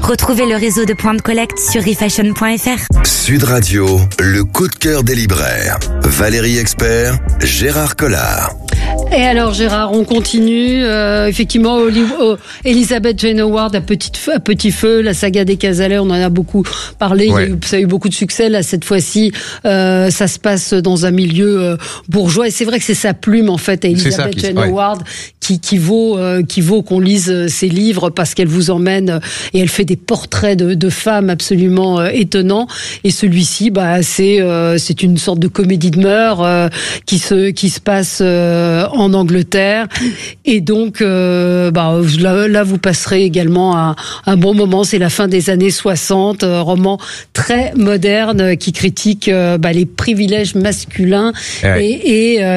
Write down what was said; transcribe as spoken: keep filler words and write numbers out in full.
Retrouvez le réseau de points de collecte sur refashion point f r. Sud Radio, le coup de cœur des libraires. Valérie Expert, Gérard Collard. Et alors Gérard, on continue. Euh, effectivement, Oli- oh, Elizabeth Jane Howard à, petite feu, à petit feu, la saga des Cazalet, on en a beaucoup parlé. Ouais. Il y a eu, ça a eu beaucoup de succès. Là, cette fois-ci, euh, ça se passe dans un milieu euh, bourgeois. Et c'est vrai que c'est sa plume en fait, à Elizabeth qui- Jane ouais. Howard, qui, qui vaut, euh, qui vaut qu'on lise ses livres parce qu'elle vous emmène euh, et elle fait des portraits de, de femmes absolument euh, étonnants. Et celui-ci, bah, c'est, euh, c'est une sorte de comédie de mœurs euh, qui se, qui se passe euh, en Angleterre. Et donc, euh, bah, là, là, vous passerez également un, un bon moment. C'est la fin des années soixante, euh, roman très moderne euh, qui critique euh, bah, les privilèges masculins Ouais. et, et euh,